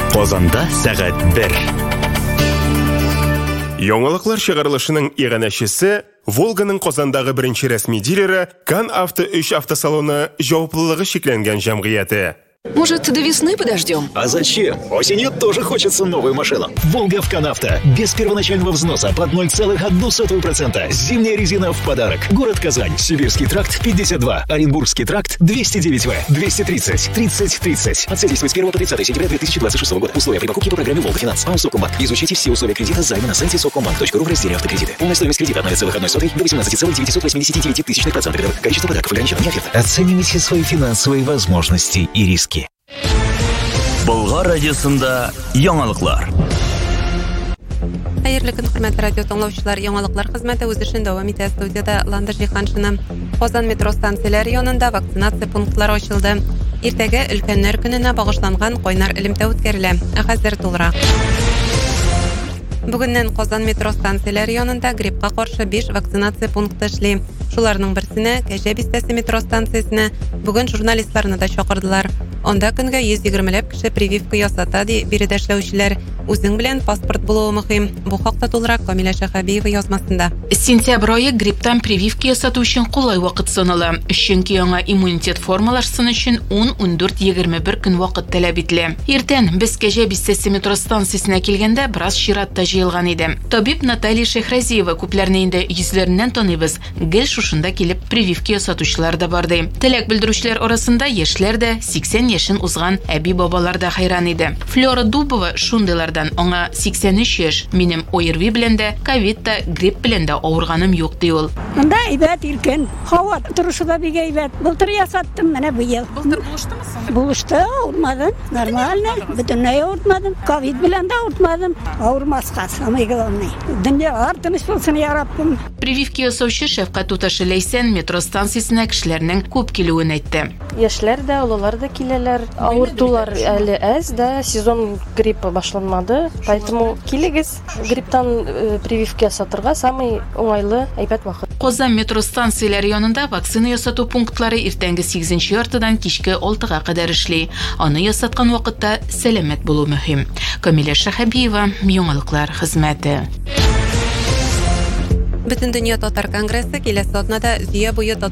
Казанда сәгать 1. Яңалыклар чыгарылышының иганәчесе Волганың Казандагы беренче рәсми дилеры Кан Авто 3 автосалоны җаваплылыгы шикләнгән җәмгыяте. Может, до весны подождем? А зачем? Осенью тоже хочется новую машину. Волга в Канавто. Без первоначального взноса под 0,01%. Зимняя резина в подарок. Город Казань. Сибирский тракт 52. Оренбургский тракт 209В. 230. 30. Акция действует с 1 по 30 сентября 2026 года. Условия при покупке по программе Волга Финанс. АО Сокомбанк. Изучите все условия кредита займа на сайте socombank.ru в разделе автокредиты. Полная стоимость кредита от 0,01 до 18,989% годовых. Количество подарков ограничено, не оферта. Оценивайте свои финансовые возможности и риски. Болгар радиосында яңалыклар. Хәерле көн, хөрмәтле радио тыңлаучылар, яңалыклар хезмәте үз эшен дәвам итә. Студияда Ландыш Җиһаншина. Казан метро станцияләре янында вакцинация пунктлары ачылды. Иртәгә өлкәннәр көненә багышланган кайнар элемтә үткәрелә. Хәзер тулырак. Бүгеннән Казан метро станцияләре янында гриппка каршы 5 вакцинация пункты эшли. Шуларның берсенә Кәҗә бистәсе метро станциясенә бүген журналистларны да чакырдылар. Анда көнгә 120 кеше прививка ясата ди биредә эшләүчеләр. Үзең белән паспорт булуы мөһим. Бу хакта тулырак Камилә Шәһәбиева язмасында. Сентябрь айы грипптан прививка ясату өчен кулай вакыт санала. Чөнки яңа иммунитет формалашсын өчен 10-14-21 көн вакыт таләп ителә. Иртән без Кәҗә бистәсе метро станциясенә килгәндә бераз чиратта җыелган иде. Табиб Наталья Шәһрәзиева күпләрне инде йөзләреннән таныйбыз. Гел шушында килеп прививка ясатучылар да бар ди. Теләк белдерүчеләр арасында яшьләр дә 80 яшен узган әби-бабалар да хайран иде. Флора Дубова шундыйлардан, аңа 83 яшь. Минем ОРВИ белән дә, ковид та, грипп белән дә авырганым юк ди ул. Монда әйбәт иркен. Һава торышы да бик әйбәт. Былтыр ясаттым, менә бу ел. Былтыр булыштымы соң? Булышты, ауырмадым. Нормально. Бөтенләй ауыртмадым. Ковид белән дә ауыртмадым. Авырмаска, самое главное. Дөнья тыныч булсын, я Раббым. Прививка ясаучы Шәфкать туташы Ләйсән метро станциясенә кешеләрнең күп килүен әйтте. Яшьләр дә, олылар да киләләр. Авыртулар әле әз дә, сезон гриппы башланмады. Поэтому килегез, грипптан прививка ясатырга самый уңайлы әйбәт вакыт. Казан метро станцияләре янында вакцина ясату пунктлары иртәнге 8 яртыдан кичке 6-га кадәр эшли. Аны ясаткан вакытта сәламәт булу мөһим. Камилә Шәһәбиева, яңалыклар хезмәте. Бөтен дөнья татар конгрессы киләсе атнада зөя буе